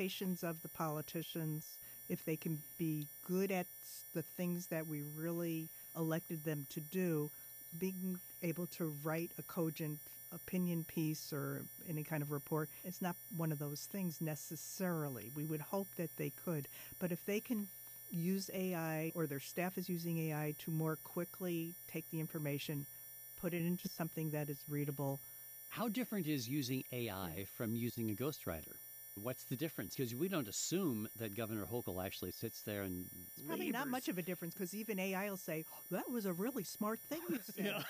expectations of the politicians, if they can be good at the things that we really elected them to do, being able to write a cogent opinion piece or any kind of report, it's not one of those things necessarily. We would hope that they could. But if they can use AI, or their staff is using AI to more quickly take the information, put it into something that is readable. How different is using AI from using a ghostwriter? What's the difference? Because we don't assume that Governor Hochul actually sits there and It's probably not much of a difference, because even AI will say, that was a really smart thing you said.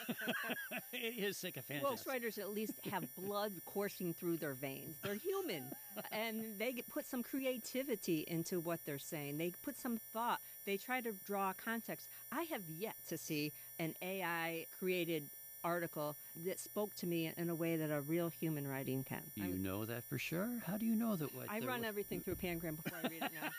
It is sycophantic. Ghostwriters at least have blood coursing through their veins. They're human, and they put some creativity into what they're saying. They put some thought. They try to draw context. I have yet to see an AI-created article that spoke to me in a way that a real human writing can. Do you know that for sure? How do you know that? I run everything through Pangram before I read it now.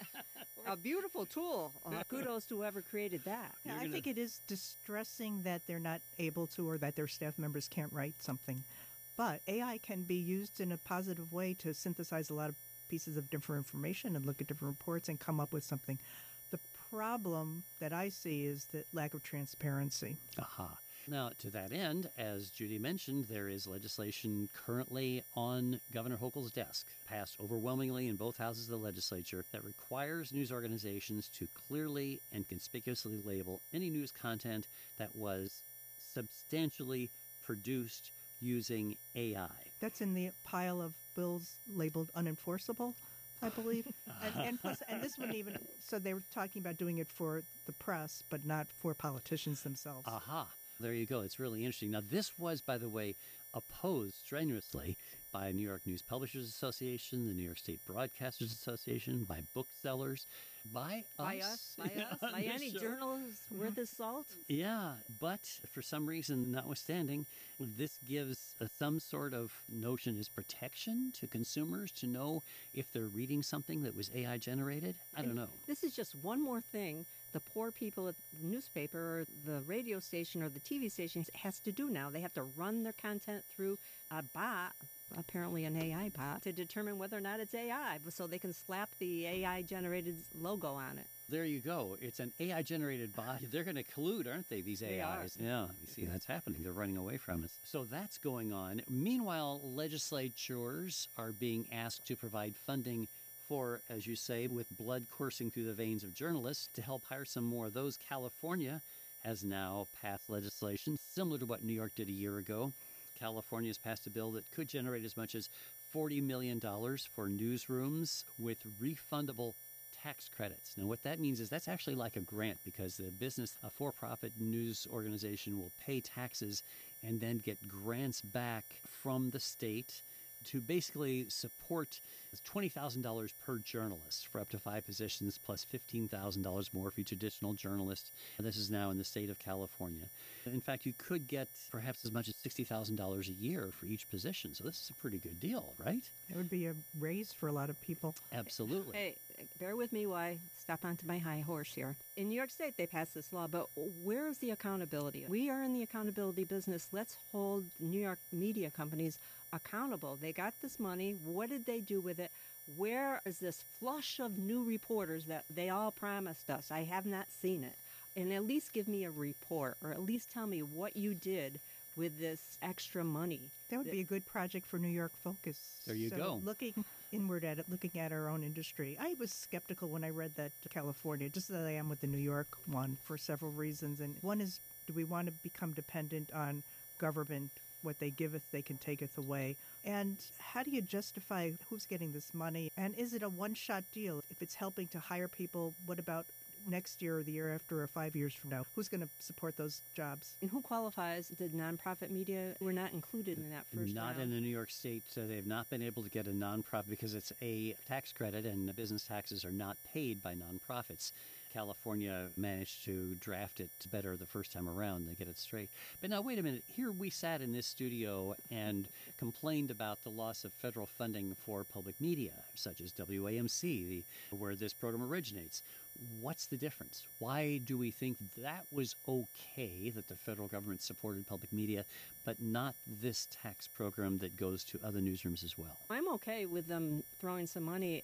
A beautiful tool. Kudos to whoever created that. Yeah, I think it is distressing that they're not able to, or that their staff members can't write something. But AI can be used in a positive way to synthesize a lot of pieces of different information and look at different reports and come up with something. The problem that I see is the lack of transparency. Aha. Now, to that end, as Judy mentioned, there is legislation currently on Governor Hochul's desk, passed overwhelmingly in both houses of the legislature, that requires news organizations to clearly and conspicuously label any news content that was substantially produced using AI. That's in the pile of bills labeled unenforceable, I believe. and plus, and this wouldn't even, so they were talking about doing it for the press, but not for politicians themselves. Aha. There you go. It's really interesting. Now, this was, by the way, opposed strenuously by New York News Publishers Association, the New York State Broadcasters Association, by booksellers, by us, by any journalist worth his salt. Yeah, but for some reason, notwithstanding, this gives some sort of notion as protection to consumers to know if they're reading something that was AI generated. I don't know. This is just one more thing the poor people at the newspaper or the radio station or the TV station has to do now. They have to run their content through a bot, apparently an AI bot, to determine whether or not it's AI, so they can slap the AI-generated logo on it. There you go. It's an AI-generated bot. They're going to collude, aren't they, these AIs? They are. Yeah, you see, that's happening. They're running away from us. So that's going on. Meanwhile, legislatures are being asked to provide funding for, as you say, with blood coursing through the veins of journalists, to help hire some more of those. California has now passed legislation similar to what New York did a year ago. California has passed a bill that could generate as much as $40 million for newsrooms with refundable tax credits. Now, what that means is that's actually like a grant, because the business, a for-profit news organization, will pay taxes and then get grants back from the state to basically support $20,000 per journalist for up to 5 positions, plus $15,000 more for each additional journalist. This is now in the state of California. In fact, you could get perhaps as much as $60,000 a year for each position. So this is a pretty good deal, right? It would be a raise for a lot of people. Absolutely. Hey, bear with me while I step onto my high horse here. In New York State, they passed this law, but where is the accountability? We are in the accountability business. Let's hold New York media companies accountable. They got this money. What did they do with it? Where is this flush of new reporters that they all promised us? I have not seen it. And at least give me a report, or at least tell me what you did with this extra money. That would be a good project for New York Focus. There you go. Looking inward at it, looking at our own industry. I was skeptical when I read that to California, just as I am with the New York one, for several reasons. And one is, do we want to become dependent on government? What they giveth, they can taketh away. And how do you justify who's getting this money? And is it a one-shot deal? If it's helping to hire people, what about next year or the year after or 5 years from now? Who's going to support those jobs? And who qualifies? The nonprofit media were not included in that first Not round. in the New York State. So they've not been able to get a nonprofit because it's a tax credit, and the business taxes are not paid by nonprofits. California managed to draft it better the first time around. They get it straight. But now, wait a minute. Here we sat in this studio and complained about the loss of federal funding for public media, such as WAMC, where this program originates. What's the difference? Why do we think that was okay, that the federal government supported public media, but not this tax program that goes to other newsrooms as well? I'm okay with them throwing some money